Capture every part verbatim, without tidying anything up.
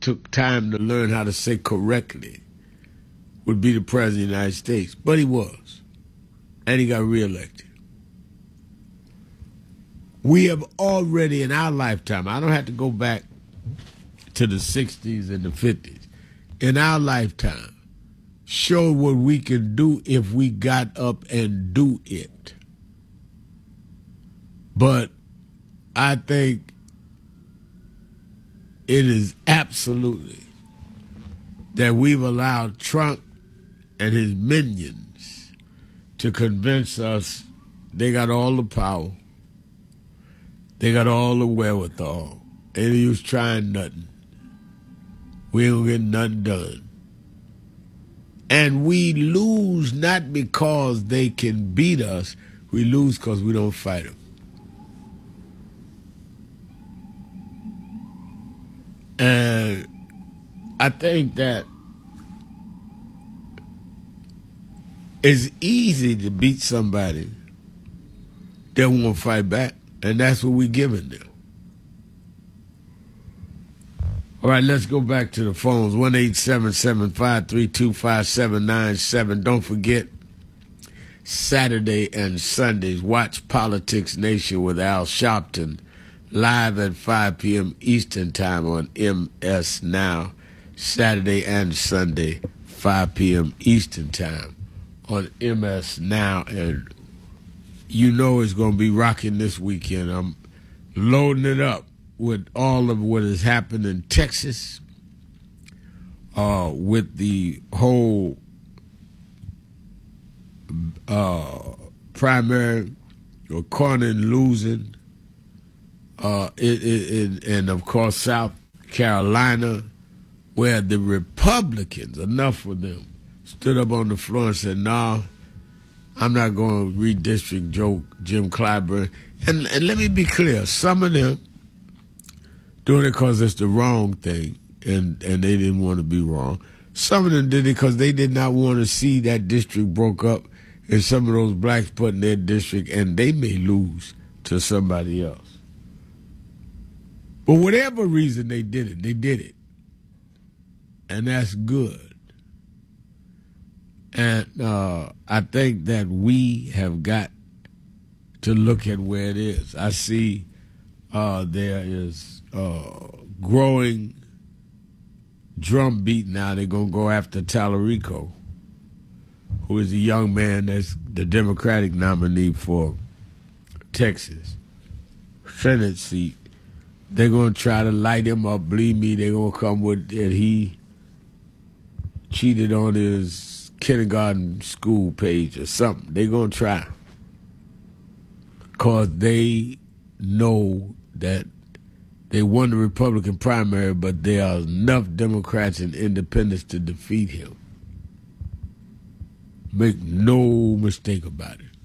took time to learn how to say correctly would be the president of the United States. But he was. And he got reelected. We have already in our lifetime, I don't have to go back to the sixties and the fifties, in our lifetime, showed what we can do if we got up and do it. But I think it is absolutely that we've allowed Trump and his minions to convince us they got all the power, they got all the wherewithal, and he was trying nothing. We ain't gonna get nothing done. And we lose not because they can beat us, we lose because we don't fight them. And I think that it's easy to beat somebody that won't fight back, and that's what we're giving them. All right, let's go back to the phones. one eight seven seven, five three two, five seven nine seven. Don't forget, Saturday and Sundays, watch Politics Nation with Al Sharpton, live at five p.m. Eastern Time on M S Now. Saturday and Sunday, five p.m. Eastern Time on M S Now. And you know it's going to be rocking this weekend. I'm loading it up with all of what has happened in Texas, uh, with the whole uh, primary, or Cornyn losing, uh, it, it, it, and of course South Carolina, where the Republicans, enough of them, stood up on the floor and said, "No, nah, I'm not going to redistrict Joe Jim Clyburn." And, and let me be clear, some of them doing it because it's the wrong thing, and, and they didn't want to be wrong. Some of them did it because they did not want to see that district broke up and some of those blacks put in their district, and they may lose to somebody else. But whatever reason they did it, they did it. And that's good. And uh, I think that we have got to look at where it is. I see uh, there is uh, growing drumbeat now. They're going to go after Tallarico, who is a young man that's the Democratic nominee for Texas Senate seat. They're going to try to light him up. Believe me, they're going to come with that he cheated on his kindergarten school page or something. They're going to try. Because they know that they won the Republican primary, but there are enough Democrats and independents to defeat him. Make no mistake about it.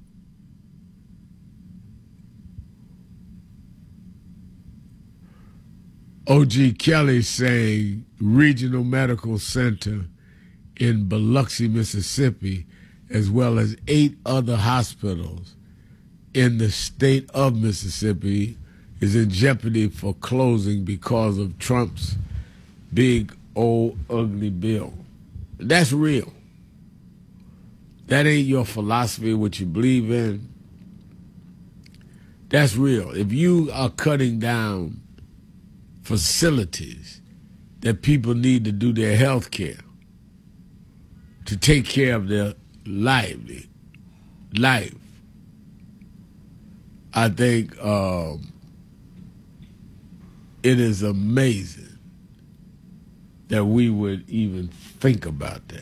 O G Kelly saying Regional Medical Center in Biloxi, Mississippi, as well as eight other hospitals in the state of Mississippi, is in jeopardy for closing because of Trump's big old ugly bill. That's real. That ain't your philosophy, what you believe in. That's real. If you are cutting down facilities that people need to do their health care, to take care of their lively life, I think um, it is amazing that we would even think about that.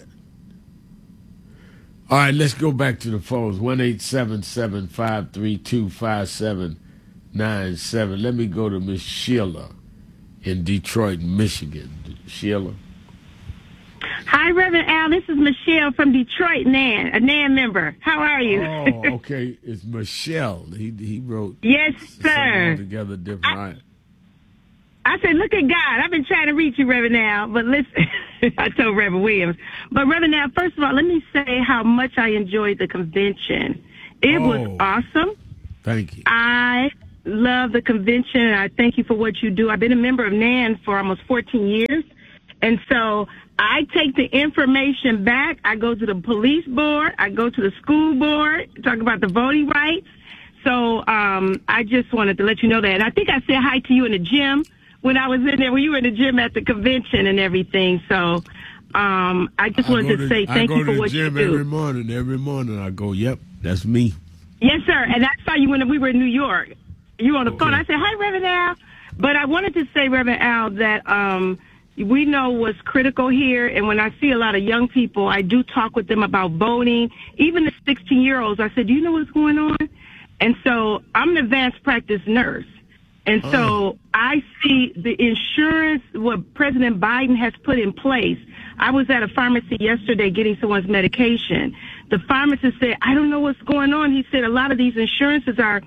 All right, let's go back to the phones. one eight seven seven, five three two, five seven nine seven. Let me go to Miss Sheila in Detroit, Michigan. Sheila. Hi, Reverend Al. This is Michelle from Detroit, Nan, a N A N member. How are you? Oh, okay. It's Michelle. He he wrote. Yes, sir. Together different. I, right. I said, look at God. I've been trying to reach you, Reverend Al, but listen, I told Reverend Williams. But Reverend Al, first of all, let me say how much I enjoyed the convention. It oh, was awesome. Thank you. I love the convention, and I thank you for what you do. I've been a member of N A N for almost fourteen years, and so I take the information back. I go to the police board. I go to the school board, talk about the voting rights. So um, I just wanted to let you know that. And I think I said hi to you in the gym when I was in there, when you were in the gym at the convention and everything. So um, I just wanted to, to say thank you for what you do. I go to the gym every morning. Every morning I go, yep, that's me. Yes, sir. And I saw you when we were in New York. You were on the Okay. phone. I said, hi, Reverend Al. But I wanted to say, Reverend Al, that um, we know what's critical here. And when I see a lot of young people, I do talk with them about voting. Even the sixteen-year-olds, I said, do you know what's going on? And so I'm an advanced practice nurse. And so oh. I see the insurance, what President Biden has put in place. I was at a pharmacy yesterday getting someone's medication. The pharmacist said, I don't know what's going on. He said a lot of these insurances are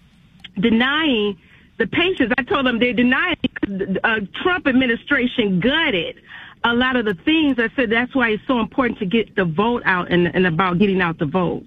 denying the patients. I told them they're denying because the uh, Trump administration gutted a lot of the things. I said that's why it's so important to get the vote out and, and about getting out the vote.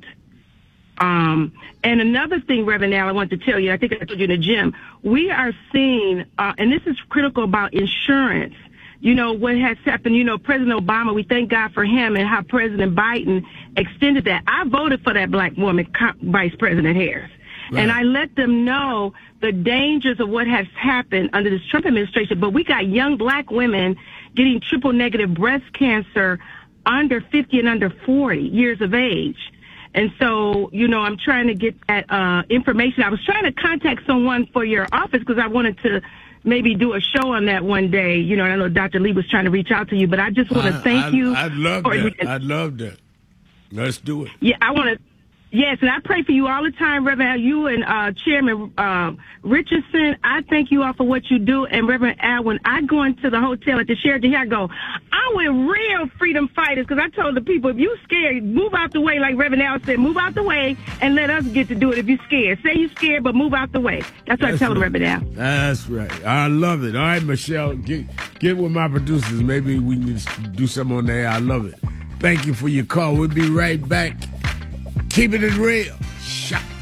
Um, and another thing, Reverend Al, I want to tell you, I think I told you in the gym, we are seeing, uh, and this is critical about insurance. You know, what has happened, you know, President Obama, we thank God for him and how President Biden extended that. I voted for that black woman, Vice President Harris. Right. And I let them know the dangers of what has happened under this Trump administration. But we got young black women getting triple negative breast cancer under fifty and under forty years of age. And so, you know, I'm trying to get that uh, information. I was trying to contact someone for your office because I wanted to maybe do a show on that one day. You know, I know Doctor Lee was trying to reach out to you, but I just want to thank I, you. I'd love for that. You. I'd love that. Let's do it. Yeah, I want to. Yes, and I pray for you all the time, Reverend Al. You and uh, Chairman uh, Richardson, I thank you all for what you do. And Reverend Al, when I go into the hotel at the Sheraton here, I go, I'm with real freedom fighters because I told the people, if you scared, move out the way, like Reverend Al said, move out the way and let us get to do it if you're scared. Say you're scared, but move out the way. That's what That's I tell right. them, Reverend Al. That's right. I love it. All right, Michelle, get, get with my producers. Maybe we can do something on there. I love it. Thank you for your call. We'll be right back. Keep it in real. Shot.